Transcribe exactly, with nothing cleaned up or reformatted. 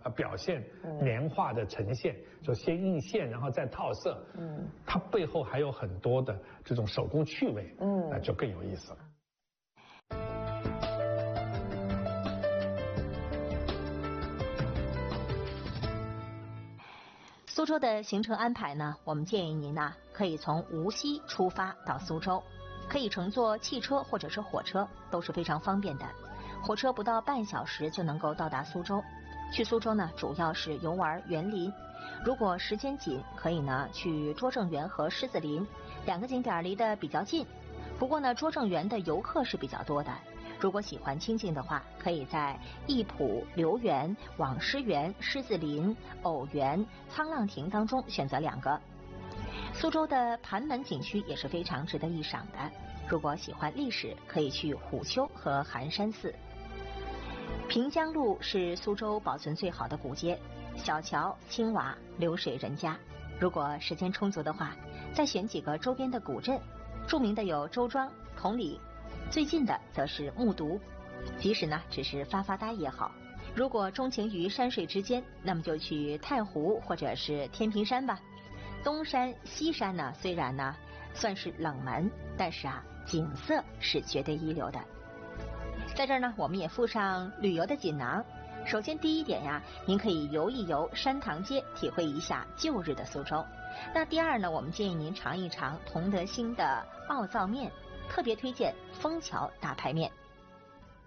呃表现年画的呈现，就先印线，然后再套色，嗯，它背后还有很多的这种手工趣味，嗯，那就更有意思了。 苏州的行程安排呢，我们建议您呢可以从无锡出发到苏州，可以乘坐汽车或者是火车，都是非常方便的。火车不到半小时就能够到达苏州。去苏州呢，主要是游玩园林。如果时间紧，可以呢去拙政园和狮子林，两个景点离得比较近。不过呢，拙政园的游客是比较多的。如果喜欢清静的话，可以在艺圃、留园、网师园、狮子林、偶园、沧浪亭当中选择两个。苏州的盘门景区也是非常值得一赏的。如果喜欢历史，可以去虎丘和寒山寺。平江路是苏州保存最好的古街，小桥、青瓦、流水人家。如果时间充足的话，再选几个周边的古镇，著名的有周庄、同里。最近的则是木渎，即使呢只是发发呆也好。如果钟情于山水之间，那么就去太湖或者是天平山吧。东山西山呢，虽然呢算是冷门，但是啊景色是绝对一流的。在这儿呢，我们也附上旅游的锦囊。首先第一点呀，您可以游一游山塘街，体会一下旧日的苏州。那第二呢，我们建议您尝一尝同德兴的奥灶面。特别推荐枫桥大排面。